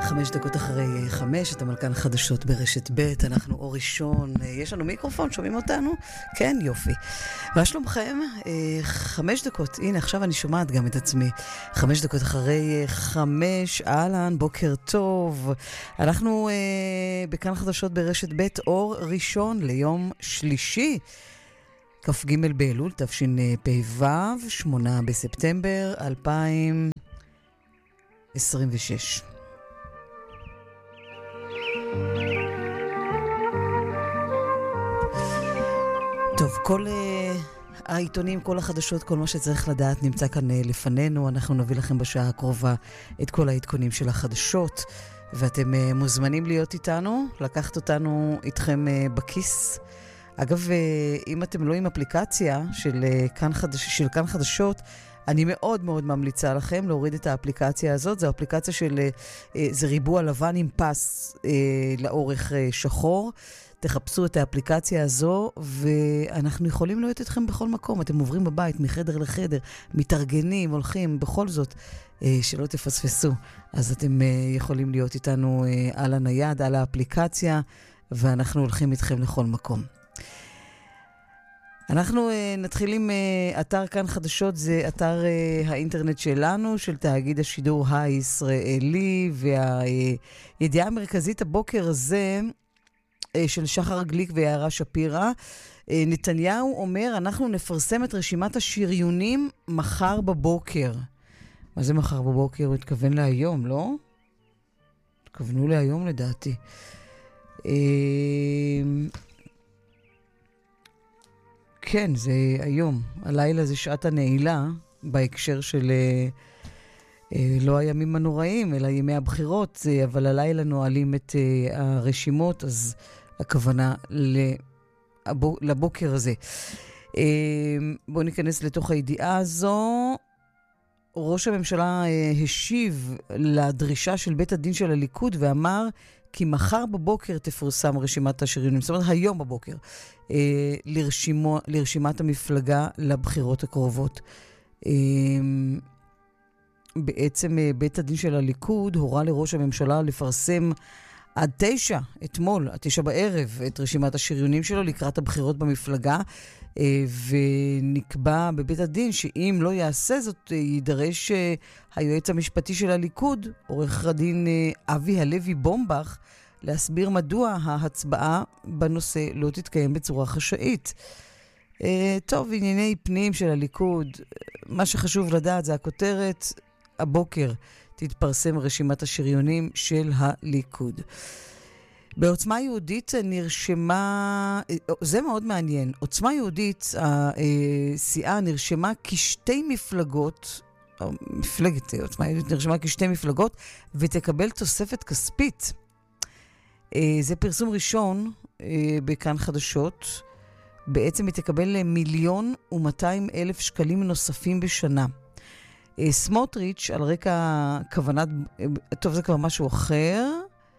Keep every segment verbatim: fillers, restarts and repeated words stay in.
חמש דקות אחרי חמש, אתם על כאן חדשות ברשת ב', אנחנו אור ראשון, יש לנו מיקרופון, שומעים אותנו? כן, יופי. מה שלומכם? חמש דקות, הנה עכשיו אני שומעת גם את עצמי, חמש דקות אחרי חמש, אהלן, בוקר טוב. אנחנו בכאן חדשות ברשת ב', אור ראשון ליום שלישי, כ"ג באלול, תשפ"ו, שמונה בספטמבר אלפיים עשרים ושש. טוב, כל uh, העיתונים, כל החדשות, כל מה שצריך לדעת נמצא כאן uh, לפנינו. אנחנו נביא לכם בשעה הקרובה את כל העדכונים של החדשות, ואתם uh, מוזמנים להיות איתנו, לקחת אותנו איתכם uh, בכיס. אגב, uh, אם אתם לא עם אפליקציה של, uh, כאן, חדש, של כאן חדשות, אני מאוד מאוד ממליצה לכם להוריד את האפליקציה הזאת. זו אפליקציה של, זה ריבוע לבן עם פס לאורך שחור. תחפשו את האפליקציה הזו, ואנחנו יכולים להיות איתכם בכל מקום. אתם עוברים בבית, מחדר לחדר, מתארגנים, הולכים, בכל זאת, שלא תפספסו. אז אתם יכולים להיות איתנו על הנייד, על האפליקציה, ואנחנו הולכים איתכם לכל מקום. אנחנו uh, נתחיל עם uh, אתר כאן חדשות, זה אתר uh, האינטרנט שלנו, של תאגיד השידור הישראלי, והידיעה uh, המרכזית הבוקר הזה, uh, של שחר גליק ויערה שפירה, uh, נתניהו אומר, אנחנו נפרסם את רשימת השריונים מחר בבוקר. מה זה מחר בבוקר? הוא התכוון להיום, לא? התכוונו להיום לדעתי. אה... Uh, כן, זה היום. הלילה זה שעת הנעילה, בהקשר של אה, אה, לא הימים הנוראים, אלא ימי הבחירות, אה, אבל הלילה נועלים את אה, הרשימות, אז הכוונה לבו, לבוקר הזה. אה, בואו ניכנס לתוך הידיעה הזו. ראש הממשלה אה, השיב לדרישה של בית הדין של הליכוד ואמר, כי מחר בבוקר תפורסם רשימת השריונים, זאת אומרת היום בבוקר, אה, לרשימו, לרשימת המפלגה לבחירות הקרובות. אה, בעצם אה, בית הדין של הליכוד הורה לראש הממשלה לפרסם עד תשע, אתמול, עד תשע בערב, את רשימת השריונים שלו לקראת הבחירות במפלגה, אה, ונקבע בבית הדין שאם לא יעשה זאת, יידרש אה, היועץ המשפטי של הליכוד, עורך הדין אה, אבי הלוי בומבך, להסביר מדוע ההצבעה בנושא לא תתקיים בצורה חשאית. אה, טוב, ענייני פנים של הליכוד, מה שחשוב לדעת זה הכותרת, הבוקר תתפרסם רשימת השריונים של הליכוד. בעוצמה יהודית נרשמה, זה מאוד מעניין, עוצמה יהודית, הסיעה נרשמה כשתי מפלגות, מפלגת עוצמה יהודית נרשמה כשתי מפלגות, ותקבל תוספת כספית. זה פרסום ראשון בכאן חדשות, בעצם היא תקבל מיליון ומאתיים אלף שקלים נוספים בשנה. סמוטריץ' על רקע כוונת, טוב זה כבר משהו אחר,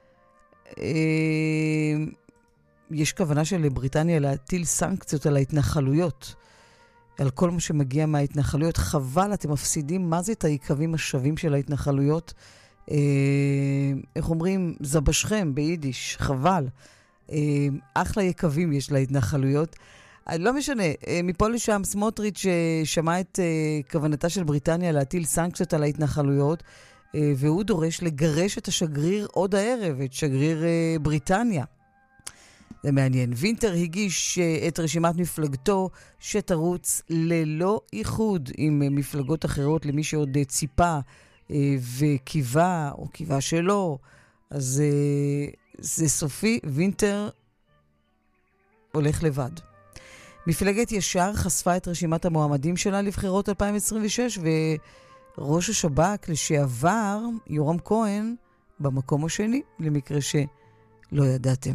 יש כוונה של בריטניה להטיל סנקציות על ההתנחלויות, על כל מה שמגיע מההתנחלויות. חבל, אתם מפסידים, מה זה את העיקבים השווים של ההתנחלויות? איך אומרים? זבשכם ביידיש, חבל. אחלה יקבים יש להתנחלויות. לא משנה, מפה לשם סמוטריץ' שמע את כוונתה של בריטניה להטיל סנקציות על ההתנחלויות, והוא דורש לגרש את השגריר עוד הערב, את שגריר בריטניה. זה מעניין. וינטר הגיש את רשימת מפלגתו שתרוץ ללא איחוד עם מפלגות אחרות, למי שעוד ציפה וקיווה או קיווה שלא. אז זה סופי, וינטר הולך לבד. מפלגת ישר חשפה את רשימת המועמדים שלה לבחירות אלפיים עשרים ושש, וראש השב"כ לשעבר, יורם כהן, במקום השני, למקרה שלא ידעתם.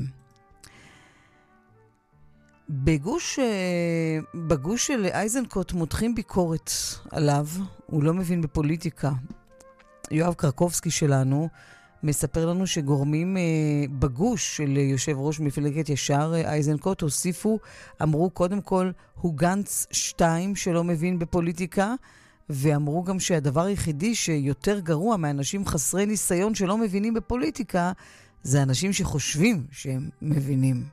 בגוש, בגוש של אייזנקוט מותחים ביקורת עליו, הוא לא מבין בפוליטיקה. יואב קרקובסקי שלנו מספר לנו שגורמים בגוש של יושב ראש מפלגת ישר אייזנקוט הוסיפו, אמרו קודם כל הוא גנץ שתיים שלא מבין בפוליטיקה, ואמרו גם שהדבר היחידי שיותר גרוע מאנשים חסרי ניסיון שלא מבינים בפוליטיקה, זה אנשים שחושבים שהם מבינים.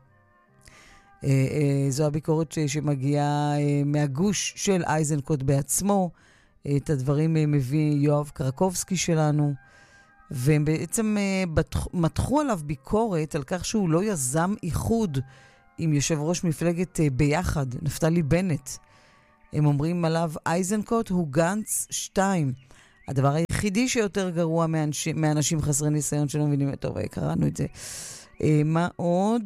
זו הביקורת שמגיעה מהגוש של איזנקוט בעצמו. את הדברים מביא יואב קרקובסקי שלנו, והם בעצם מתחו עליו ביקורת על כך שהוא לא יזם איחוד עם יושב ראש מפלגת ביחד, נפתלי בנט. הם אומרים עליו, איזנקוט הוא גנץ שתיים. הדבר היחידי שיותר גרוע מאנש... מאנשים חסרי ניסיון שלא מבינים. טוב, קראנו את זה. מה עוד?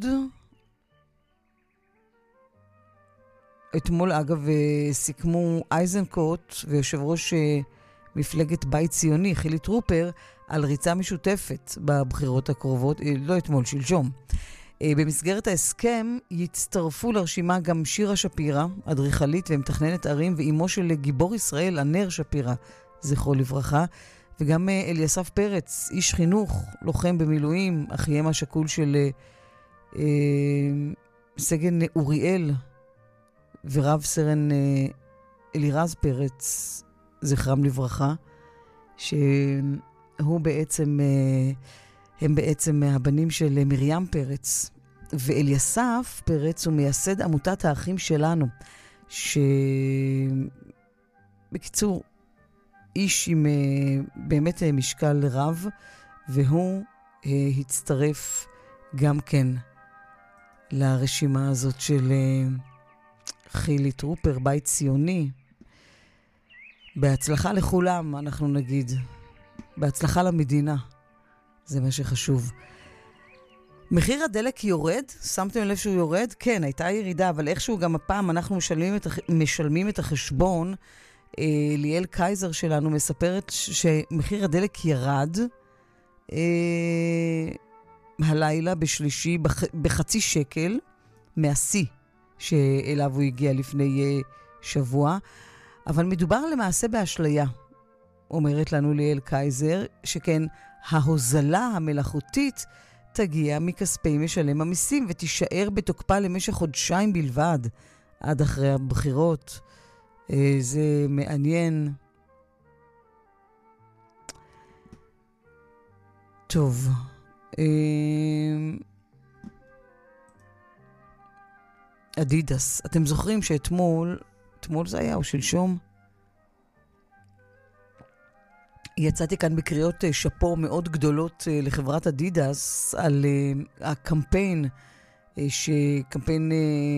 אתמול, אגב, סיכמו איזנקוט ויושב ראש מפלגת בית ציוני, חילי טרופר, על ריצה משותפת בבחירות הקרובות, לא אתמול, שלשום. במסגרת ההסכם יצטרפו לרשימה גם שירה שפירא, אדריכלית ומתכננת ערים, ואימו של גיבור ישראל, ענר שפירא, זכרו לברכה, וגם אליסף פרץ, איש חינוך, לוחם במילואים, אחיהם השכול של אה, סגן אוריאל, ורב סרן אה, אלירז פרץ, זכרם לברכה, שהוא בעצם, אה, הם בעצם הבנים של מרים פרץ, ואליסף פרץ הוא מייסד עמותת האחים שלנו, שבקיצור, איש עם באמת משקל רב, והוא הצטרף גם כן לרשימה הזאת של חילי טרופר, בית ציוני. בהצלחה לכולם, אנחנו נגיד. בהצלחה למדינה. זה מה שחשוב. מחיר הדלק יורד? שמתם לב שהוא יורד? כן, הייתה ירידה, אבל איכשהו גם הפעם אנחנו משלמים את, הח... משלמים את החשבון. אה, ליאל קייזר שלנו מספרת שמחיר הדלק ירד אה, הלילה בשלישי בח... בחצי שקל מהשיא שאליו הוא הגיע לפני אה, שבוע. אבל מדובר למעשה באשליה, אומרת לנו ליאל קייזר, שכן ההוזלה המלאכותית תגיע מכספי משלם המיסים ותישאר בתוקפה למשך חודשיים בלבד עד אחרי הבחירות. אה, זה מעניין. טוב. אה, אדידס. אתם זוכרים שאתמול, אתמול זה היה או שלשום, יצאתי כאן בקריאות שפו מאוד גדולות לחברת אדידס על הקמפיין, שקמפיין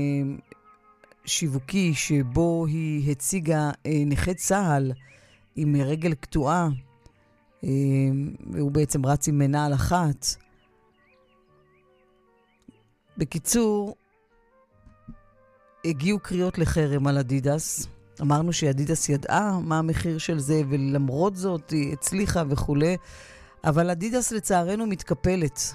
שיווקי שבו היא הציגה נכה צהל עם רגל קטועה, והוא בעצם רץ עם מנהל אחת. בקיצור, הגיעו קריאות לחרם על אדידס. אמרנו שאדידס ידעה מה המחיר של זה, ולמרות זאת היא הצליחה וכו'. אבל אדידס לצערנו מתקפלת.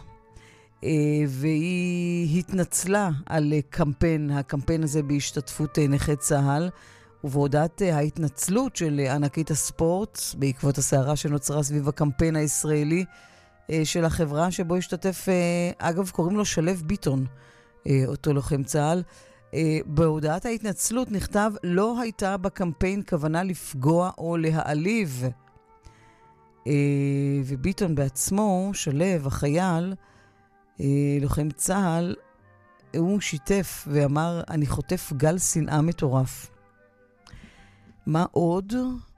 והיא התנצלה על קמפיין, הקמפיין הזה בהשתתפות נכי צהל, ובהודעת ההתנצלות של ענקית הספורט, בעקבות הסערה שנוצרה סביב הקמפיין הישראלי של החברה, שבו השתתף, אגב, קוראים לו שלב ביטון, אותו לוחם צהל. בהודעת ההתנצלות נכתב, לא הייתה בקמפיין כוונה לפגוע או להעליב. וביטון בעצמו, שלב, החייל, לוחם צהל, הוא שיתף ואמר, אני חוטף גל שנאה מטורף. מה עוד?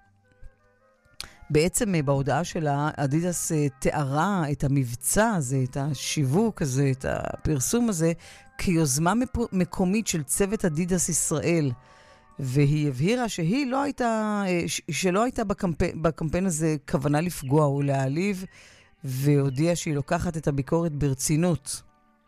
בעצם בהודעה שלה, אדידס תיארה את המבצע הזה, את השיווק הזה, את הפרסום הזה, כיוזמה מקומית של צוות אדידס ישראל. והיא הבהירה שהיא לא הייתה, שלא הייתה בקמפיין, בקמפיין הזה כוונה לפגוע או להעליב, והודיעה שהיא לוקחת את הביקורת ברצינות.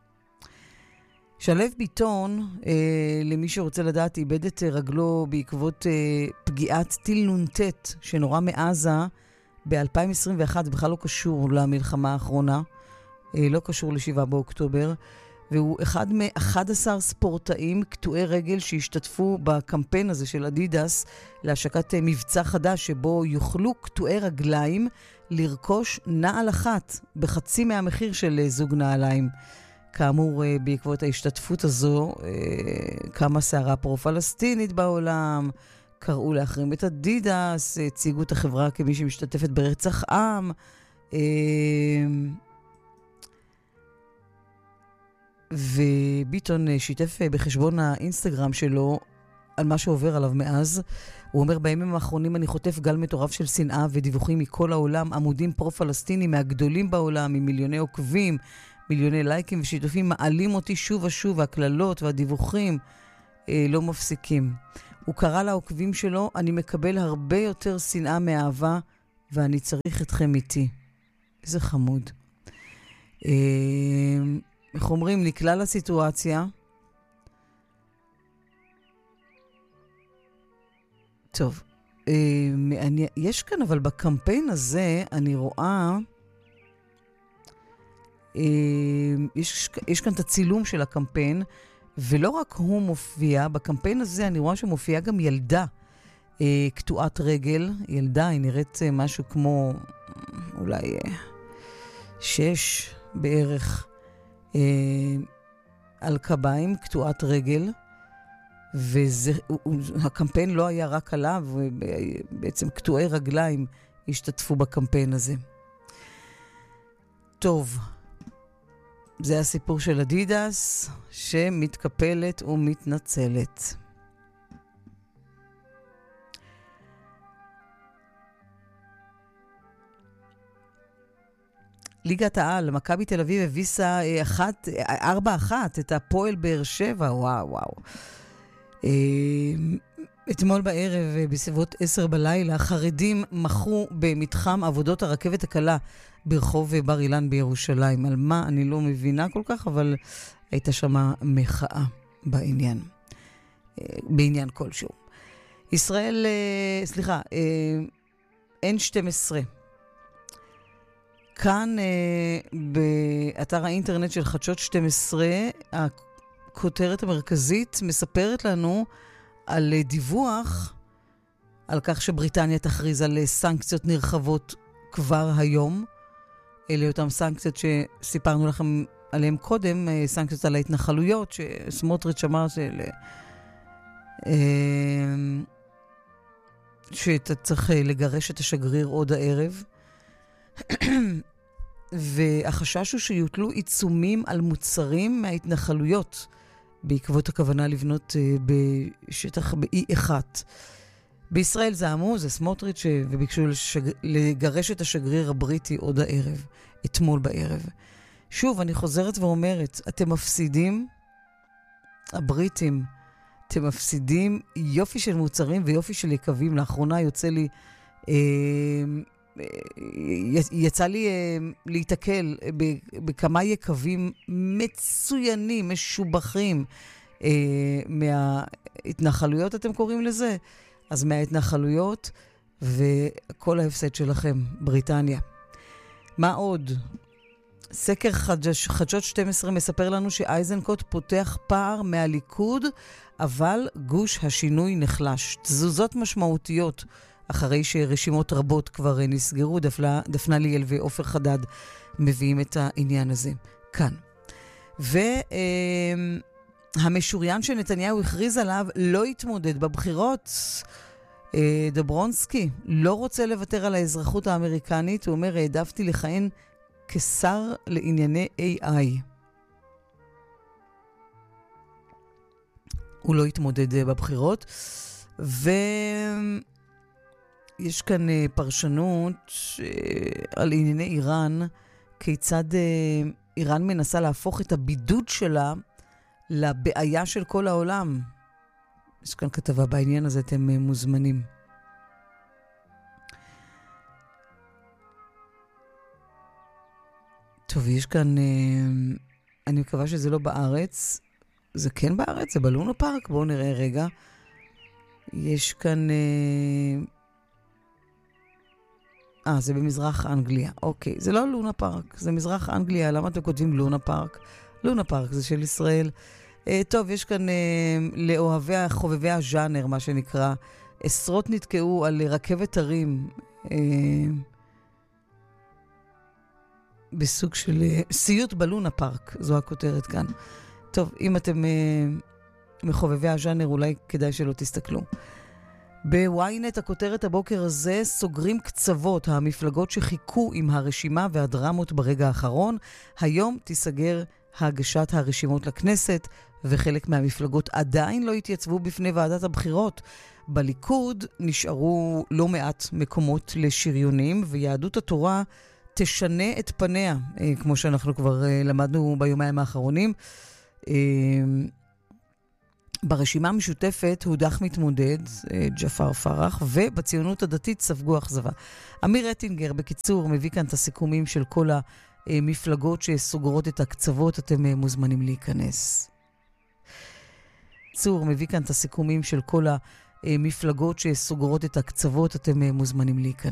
שלב ביטון, אה, למי שרוצה לדעת, איבד את רגלו בעקבות אה, פגיעת טיל נונטט שנורא מעזה ב-אלפיים עשרים ואחת, זה בכלל לא קשור למלחמה האחרונה, אה, לא קשור לשבעה באוקטובר, והוא אחד מ-אחד עשר ספורטאים קטועי רגל שהשתתפו בקמפיין הזה של אדידס להשקת אה, מבצע חדש שבו יוכלו קטועי רגליים לרכוש נעל אחת בחצי מהמחיר של אה, זוג נעליים. כאמור, בעקבות ההשתתפות הזו, כמה סערה פרו-פלסטינית בעולם, קראו להחרים את אדידס, הציגו את החברה כמי שמשתתפת ברצח עם. וביטון שיתף בחשבון האינסטגרם שלו על מה שעובר עליו מאז. הוא אומר, בימים האחרונים אני חוטף גל מטורף של שנאה ודיווחים מכל העולם, עמודים פרו-פלסטינים מהגדולים בעולם, עם מיליוני עוקבים, מיליוני לייקים ושיתופים, מעלים אותי שוב ושוב, והכללות והדיווחים אה, לא מפסיקים. הוא קרא לעוקבים שלו, אני מקבל הרבה יותר שנאה מאהבה, ואני צריך אתכם איתי. איזה חמוד. אה, איך אומרים, נקלע לסיטואציה. טוב, אה, אני, יש כאן, אבל בקמפיין הזה אני רואה, אה, יש, יש כאן את הצילום של הקמפיין, ולא רק הוא מופיע, בקמפיין הזה אני רואה שמופיעה גם ילדה, אה, קטועת רגל, ילדה, היא נראית אה, משהו כמו, אולי אה, שש בערך, אה, על קביים, קטועת רגל, והקמפיין לא היה רק עליו, בעצם קטועי רגליים השתתפו בקמפיין הזה. טוב, זה הסיפור של אדידס שמתקפלת ומתנצלת. ליגת העל, מכבי תל אביב הביסה ארבע אחת את הפועל באר שבע, וואו וואו. אתמול בערב בסביבות עשר בלילה חרדים מחו במתחם עבודות הרכבת הקלה ברחוב בר אילן בירושלים. על מה אני לא מבינה כל כך, אבל הייתה שמה מחאה בעניין, בעניין כלשהו. ישראל, סליחה, אן שתים עשרה. כאן באתר האינטרנט של חדשות שתים עשרה, הכותרת המרכזית מספרת לנו על דיווח על כך שבריטניה תכריז על סנקציות נרחבות כבר היום. אלה אותם סנקציות שסיפרנו לכם עליהם קודם, סנקציות על ההתנחלויות, שסמוטריץ' אמר של... שאתה צריך לגרש את השגריר עוד הערב. והחשש הוא שיוטלו עיצומים על מוצרים מההתנחלויות, בעקבות הכוונה לבנות בשטח ב-אי אחת. בישראל זעמו, זה סמוטריץ' וביקשו לשג... לגרש את השגריר הבריטי עוד הערב, אתמול בערב. שוב, אני חוזרת ואומרת, אתם מפסידים, הבריטים, אתם מפסידים יופי של מוצרים ויופי של יקבים. לאחרונה יוצא לי, אה, יצא לי אה, להתקל בכמה יקבים מצוינים, משובחים, אה, מההתנחלויות, אתם קוראים לזה? אז מההתנחלויות וכל ההפסד שלכם, בריטניה. מה עוד? סקר חדש, חדשות שתים עשרה מספר לנו שאייזנקוט פותח פער מהליכוד, אבל גוש השינוי נחלש. תזוזות משמעותיות אחרי שרשימות רבות כבר נסגרו. דפנה, דפנה ליאל ואופר חדד מביאים את העניין הזה כאן. והמשוריין שנתניהו הכריז עליו לא יתמודד בבחירות. דברונסקי לא רוצה לוותר על האזרחות האמריקנית. הוא אומר, העדפתי לכהן כשר לענייני איי איי. הוא לא יתמודד בבחירות. ויש כאן פרשנות על ענייני איראן, כיצד איראן מנסה להפוך את הבידוד שלה לבעיה של כל העולם. יש כאן כתבה בעניין הזה, אתם מוזמנים. טוב, יש כאן, אני מקווה שזה לא בארץ. זה כן בארץ? זה בלונה פארק? בואו נראה רגע. יש כאן... אה, זה במזרח אנגליה. אוקיי, זה לא לונה פארק, זה מזרח אנגליה. למה אתם כותבים לונה פארק? לונה פארק זה של ישראל. אה, טוב, יש כאן אה, לאוהבי, חובבי הז'אנר, מה שנקרא. עשרות נתקעו על רכבת הרים. אה, בסוג של אה, סיוט בלונה פארק. זו הכותרת כאן. טוב, אם אתם אה, מחובבי הז'אנר, אולי כדאי שלא תסתכלו. בוויינט הכותרת הבוקר הזה, סוגרים קצוות, המפלגות שחיכו עם הרשימה והדרמות ברגע האחרון. היום תיסגר הגשת הרשימות לכנסת, וחלק מהמפלגות עדיין לא התייצבו בפני ועדת הבחירות. בליכוד נשארו לא מעט מקומות לשריונים, ויהדות התורה תשנה את פניה, כמו שאנחנו כבר למדנו ביומיים האחרונים. ברשימה המשותפת הודח מתמודד, ג'פר פרח, ובציונות הדתית ספגו אכזבה. אמיר רטינגר, בקיצור, מביא כאן את הסיכומים של כל המפלגות שסוגרות את הקצוות. אתם מוזמנים להיכנס. צור מביא כאן את הסיכומים של כל המפלגות שסוגרות את הקצוות. אתם מוזמנים להיכנס.